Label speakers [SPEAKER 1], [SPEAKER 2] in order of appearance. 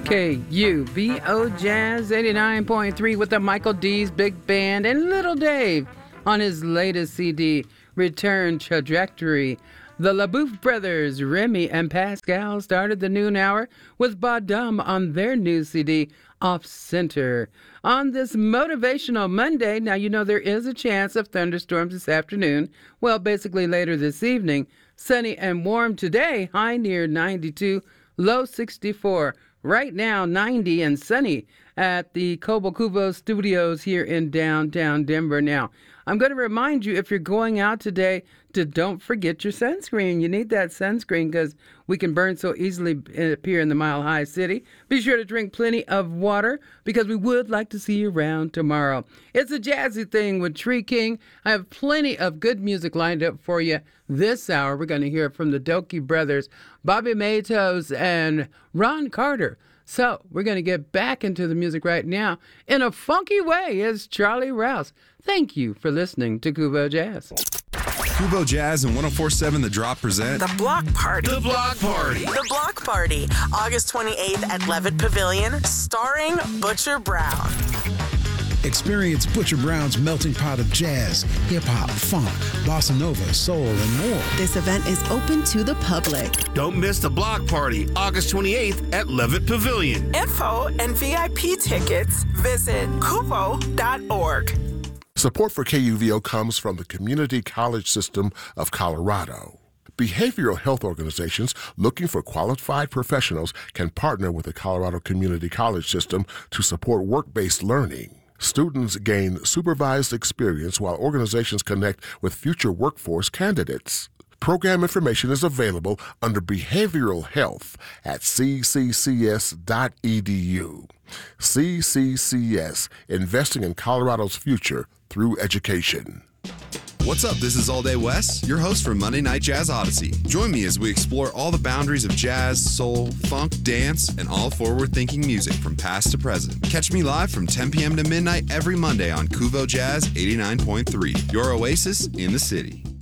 [SPEAKER 1] KUVO Jazz 89.3 with the Michael D's Big Band and Little Dave on his latest CD, Return Trajectory. The LaBeouf brothers, Remy and Pascal, started the noon hour with Badum on their new CD, Off Center. On this motivational Monday, now you know there is a chance of thunderstorms this afternoon. Well, basically later this evening. Sunny and warm today, high near 92, low 64. Right now, 90 and sunny at the Kobo Kubo Studios here in downtown Denver. Now, I'm going to remind you, if you're going out today, to don't forget your sunscreen. You need that sunscreen because we can burn so easily up here in the Mile High City. Be sure to drink plenty of water because we would like to see you around tomorrow. It's a jazzy thing with Tree King. I have plenty of good music lined up for you this hour. We're going to hear from the Dokie Brothers, Bobby Matos, and Ron Carter. So we're going to get back into the music right now. In a funky way is Charlie Rouse. Thank you for listening to Kubo Jazz.
[SPEAKER 2] Kubo Jazz and 104.7 The Drop present
[SPEAKER 3] The Block Party.
[SPEAKER 2] The Block Party.
[SPEAKER 3] The Block Party, August 28th at Levitt Pavilion, starring Butcher Brown.
[SPEAKER 4] Experience Butcher Brown's melting pot of jazz, hip-hop, funk, bossa nova, soul, and more.
[SPEAKER 5] This event is open to the public.
[SPEAKER 6] Don't miss the Block Party, August 28th at Levitt Pavilion.
[SPEAKER 3] Info and VIP tickets, visit kuvo.org.
[SPEAKER 7] Support for KUVO comes from the Community College System of Colorado. Behavioral health organizations looking for qualified professionals can partner with the Colorado Community College System to support work-based learning. Students gain supervised experience while organizations connect with future workforce candidates. Program information is available under Behavioral Health at cccs.edu. CCCS, investing in Colorado's future through education.
[SPEAKER 2] What's up? This is All Day Wes, your host for Monday Night Jazz Odyssey. Join me as we explore all the boundaries of jazz, soul, funk, dance, and all forward-thinking music from past to present. Catch me live from 10 p.m. to midnight every Monday on Kuvo Jazz 89.3, your oasis in the city.